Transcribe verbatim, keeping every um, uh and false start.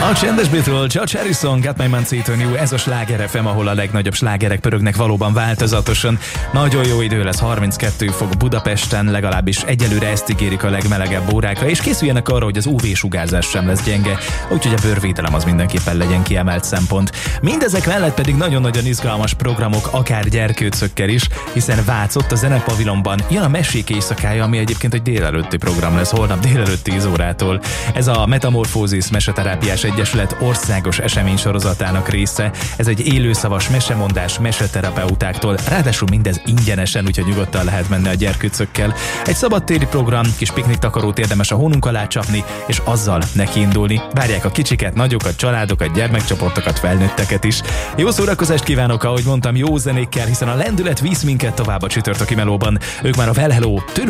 A csendes Beatről, George Harrison, Got My Man Seat on You, ez a Sláger ef em, ahol a legnagyobb slágerek pörögnek valóban változatosan. Nagyon jó idő lesz, harminckettő fok Budapesten, legalábbis egyelőre ezt ígérik a legmelegebb órákra, és készüljenek arra, hogy az ú vé-sugárzás sem lesz gyenge, úgyhogy a bőrvédelem az mindenképpen legyen kiemelt szempont. Mindezek mellett pedig nagyon-nagyon izgalmas programok, akár gyerkőcökkel is, hiszen Vácott a Zenepavilonban jön a Mesék éjszakája, ami egyébként egy délelőtti program lesz, holnap délelőtt tíz órától. Ez a Metamorfózis Meseterápiás Egyesület országos eseménysorozatának része. Ez egy élőszavas mesemondás meseterapeutáktól, ráadásul mindez ingyenesen, úgyhogy nyugodtan lehet menni a gyerkőcökkel. Egy szabadtéri program, kis pikniktakarót érdemes a hónunk alá csapni, és azzal nekiindulni. Várják a kicsiket, nagyokat, családokat, gyermekcsoportokat, felnőtteket is. Jó szórakozást kívánok, ahogy mondtam, jó zenékkel, hiszen a lendület visz minket tovább a csütörtöki melóban. Ők már a Well Hello, tőlük